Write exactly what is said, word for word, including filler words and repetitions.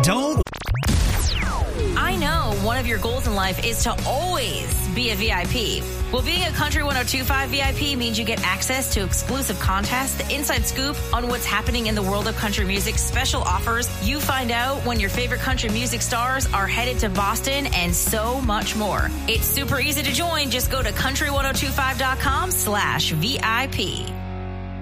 don't. I know one of your goals in life is to always be a V I P. Well, being a Country one oh two point five V I P means you get access to exclusive contests, the inside scoop on what's happening in the world of country music, special offers. You find out when your favorite country music stars are headed to Boston, and so much more. It's super easy to join. Just go to country ten twenty-five dot com slash V I P.